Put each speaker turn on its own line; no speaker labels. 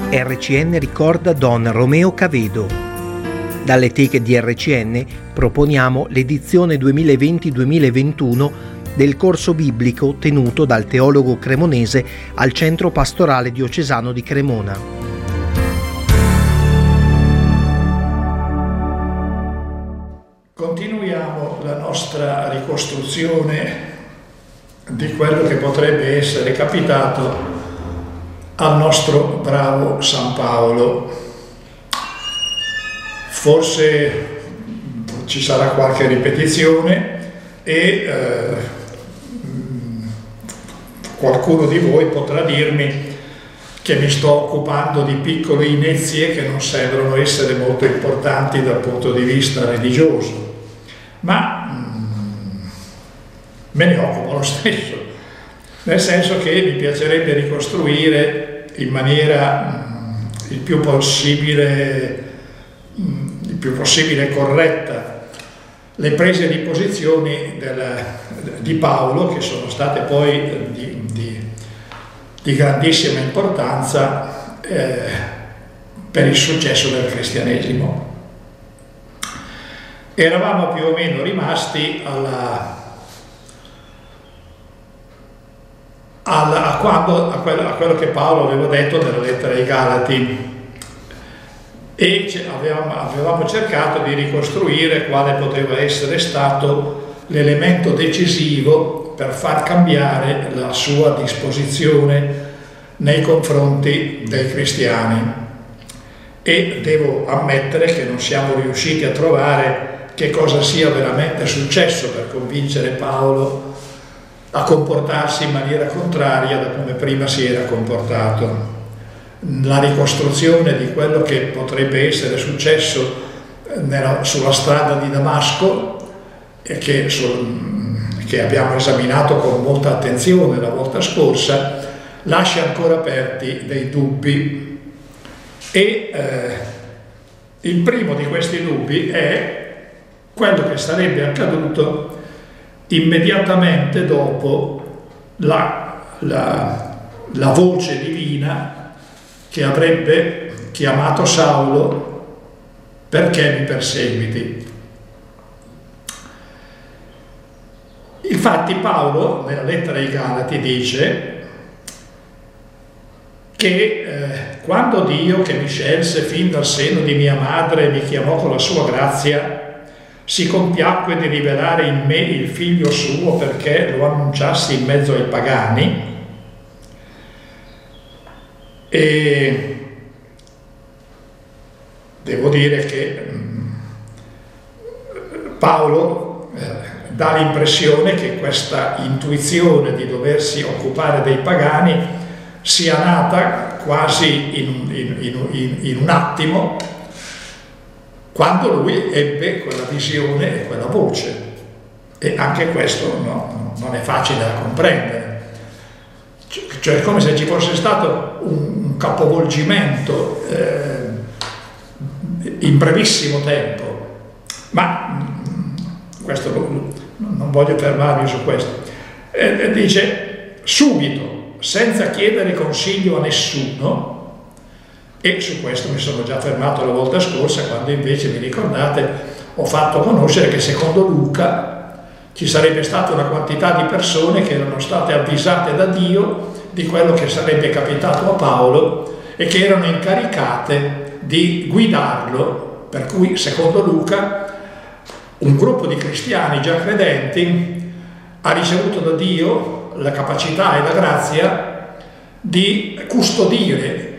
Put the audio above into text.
RCN ricorda Don Romeo Cavedo. Dalle teche di RCN proponiamo l'edizione 2020-2021 del corso biblico tenuto dal teologo cremonese al Centro Pastorale Diocesano di Cremona.
Continuiamo la nostra ricostruzione di quello che potrebbe essere capitato al nostro bravo San Paolo. Forse ci sarà qualche ripetizione e qualcuno di voi potrà dirmi che mi sto occupando di piccole inezie che non sembrano essere molto importanti dal punto di vista religioso, ma me ne occupo lo stesso, nel senso che mi piacerebbe ricostruire in maniera il più possibile corretta le prese di posizioni di Paolo, che sono state poi di grandissima importanza per il successo del cristianesimo. Eravamo più o meno rimasti a quello che Paolo aveva detto nella lettera ai Galati, e avevamo cercato di ricostruire quale poteva essere stato l'elemento decisivo per far cambiare la sua disposizione nei confronti dei cristiani, e devo ammettere che non siamo riusciti a trovare che cosa sia veramente successo per convincere Paolo a comportarsi in maniera contraria da come prima si era comportato. La ricostruzione di quello che potrebbe essere successo sulla strada di Damasco, che abbiamo esaminato con molta attenzione la volta scorsa, lascia ancora aperti dei dubbi, e il primo di questi dubbi è quello che sarebbe accaduto immediatamente dopo la voce divina che avrebbe chiamato Saulo: perché mi perseguiti? Infatti Paolo nella lettera ai Galati dice che quando Dio, che mi scelse fin dal seno di mia madre e mi chiamò con la sua grazia, si compiacque di rivelare in me il figlio suo perché lo annunciassi in mezzo ai pagani. E devo dire che Paolo dà l'impressione che questa intuizione di doversi occupare dei pagani sia nata quasi in un attimo, quando lui ebbe quella visione e quella voce, e anche questo non è facile da comprendere. Cioè è come se ci fosse stato un capovolgimento in brevissimo tempo, ma questo non voglio fermarmi su questo. Dice subito, senza chiedere consiglio a nessuno, e su questo mi sono già fermato la volta scorsa, quando invece, mi ricordate, ho fatto conoscere che secondo Luca ci sarebbe stata una quantità di persone che erano state avvisate da Dio di quello che sarebbe capitato a Paolo e che erano incaricate di guidarlo, per cui secondo Luca un gruppo di cristiani già credenti ha ricevuto da Dio la capacità e la grazia di custodire